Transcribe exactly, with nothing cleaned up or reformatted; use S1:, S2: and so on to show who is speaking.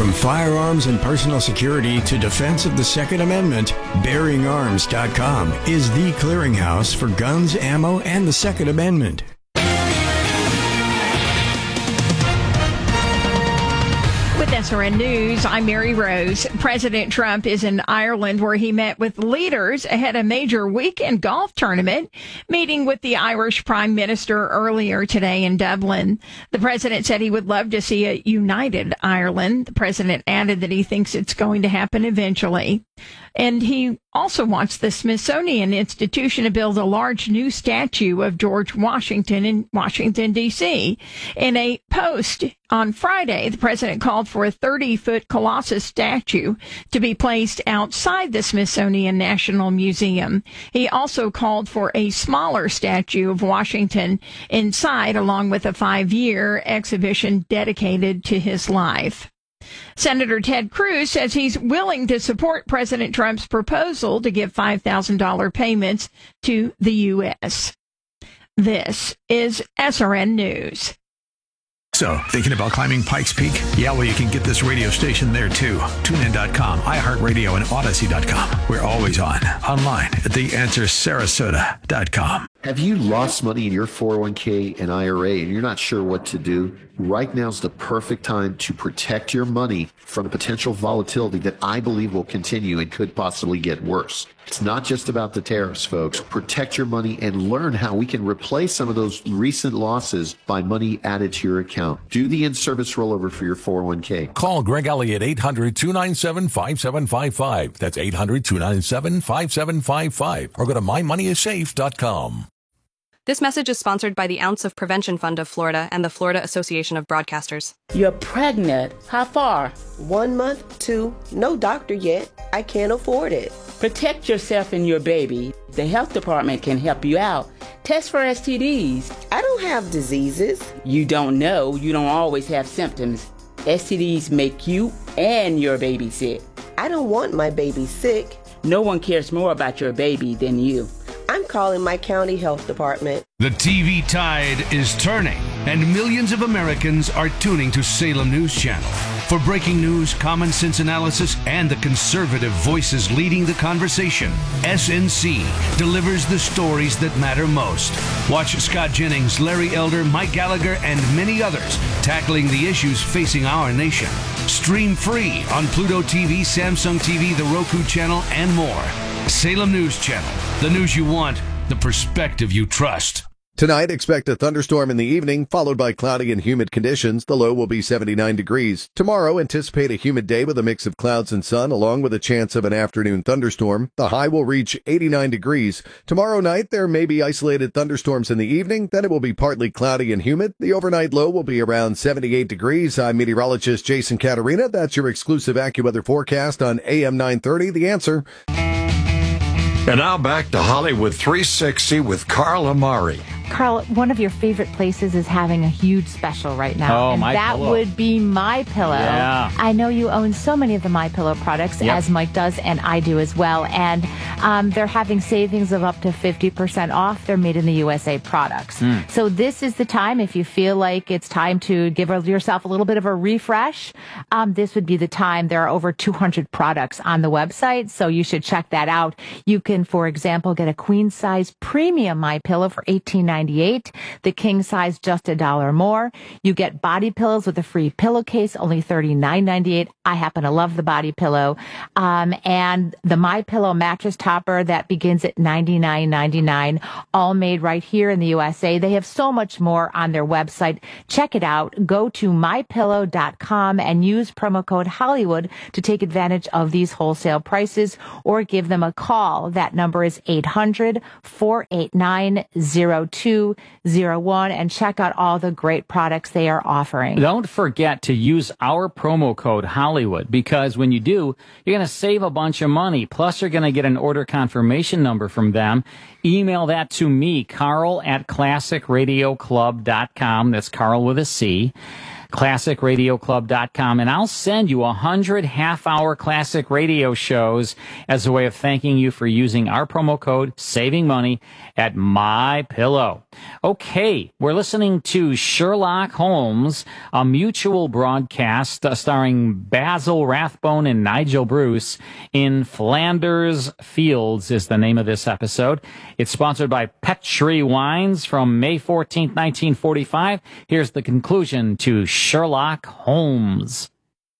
S1: From firearms and personal security to defense of the Second Amendment, bearing arms dot com is the clearinghouse for guns, ammo, and the Second Amendment.
S2: With S R N News, I'm Mary Rose. President Trump is in Ireland, where he met with leaders ahead of a major weekend golf tournament, meeting with the Irish Prime Minister earlier today in Dublin. The president said he would love to see a united Ireland. The president added that he thinks it's going to happen eventually. And he also wants the Smithsonian Institution to build a large new statue of George Washington in Washington, D C. In a post on Friday, the president called for a thirty-foot Colossus statue to be placed outside the Smithsonian National Museum. He also called for a smaller statue of Washington inside, along with a five-year exhibition dedicated to his life. Senator Ted Cruz says he's willing to support President Trump's proposal to give five thousand dollars payments to the U S. This is S R N News.
S3: So, thinking about climbing Pikes Peak? Yeah, well, you can get this radio station there, too. TuneIn dot com, iHeartRadio, and Odyssey dot com. We're always on. Online at the answer sarasota dot com.
S4: Have you lost money in your four oh one k and I R A and you're not sure what to do? Right now's the perfect time to protect your money from the potential volatility that I believe will continue and could possibly get worse. It's not just about the tariffs, folks. Protect your money and learn how we can replace some of those recent losses by money added to your account. Do the in-service rollover for your four oh one k.
S5: Call Greg Elliott, eight hundred, two nine seven, five seven five five. That's eight hundred, two nine seven, five seven five five. Or go to my money is safe dot com.
S6: This message is sponsored by the Ounce of Prevention Fund of Florida and the Florida Association of Broadcasters.
S7: You're pregnant. How far?
S8: One month, two. No doctor yet. I can't afford it.
S7: Protect yourself and your baby. The health department can help you out. Test for S T Ds.
S8: I don't have diseases.
S7: You don't know. You don't always have symptoms. S T Ds make you and your baby sick.
S8: I don't want my baby sick.
S7: No one cares more about your baby than you.
S8: I'm calling my county health department.
S9: The T V tide is turning, and millions of Americans are tuning to Salem News Channel. For breaking news, common sense analysis, and the conservative voices leading the conversation, S N C delivers the stories that matter most. Watch Scott Jennings, Larry Elder, Mike Gallagher, and many others tackling the issues facing our nation. Stream free on Pluto T V, Samsung T V, the Roku channel, and more. Salem News Channel. The news you want, the perspective you trust.
S10: Tonight, expect a thunderstorm in the evening, followed by cloudy and humid conditions. The low will be seventy-nine degrees. Tomorrow, anticipate a humid day with a mix of clouds and sun, along with a chance of an afternoon thunderstorm. The high will reach eighty-nine degrees. Tomorrow night, there may be isolated thunderstorms in the evening. Then it will be partly cloudy and humid. The overnight low will be around seventy-eight degrees. I'm meteorologist Jason Caterina. That's your exclusive AccuWeather forecast on A M nine thirty. The Answer.
S11: And now back to Hollywood three sixty with Carl Amari.
S12: Carl, one of your favorite places is having a huge special right now.
S13: Oh,
S12: and
S13: My
S12: that
S13: Pillow.
S12: would be MyPillow.
S13: Yeah.
S12: I know you own so many of the MyPillow products,
S13: Yep.
S12: as Mike does, and I do as well. And um, they're having savings of up to fifty percent off. They're made in the U S A products.
S13: Mm.
S12: So this is the time, if you feel like it's time to give yourself a little bit of a refresh, um, this would be the time. There are over two hundred products on the website, so you should check that out. You can, for example, get a queen-size premium MyPillow for eighteen ninety-eight. The king size just a dollar more. You get body pillows with a free pillowcase, only thirty-nine ninety-eight. I happen to love the body pillow. Um, and the MyPillow mattress topper that begins at ninety-nine ninety-nine, all made right here in the U S A. They have so much more on their website. Check it out. Go to my pillow dot com and use promo code Hollywood to take advantage of these wholesale prices, or give them a call. That number is eight hundred, four eight nine, zero two zero one, and check out all the great products they are offering.
S13: Don't forget to use our promo code Hollywood, because when you do, you're going to save a bunch of money. Plus, you're going to get an order confirmation number from them. Email that to me, Carl at classic radio club dot com. That's Carl with a C. classic radio club dot com, and I'll send you a hundred half-hour classic radio shows as a way of thanking you for using our promo code Saving Money at MyPillow. Okay, we're listening to Sherlock Holmes, a mutual broadcast uh, starring Basil Rathbone and Nigel Bruce in Flanders Fields is the name of this episode. It's sponsored by Petri Wines from May fourteenth, nineteen forty-five. Here's the conclusion to Sherlock Holmes.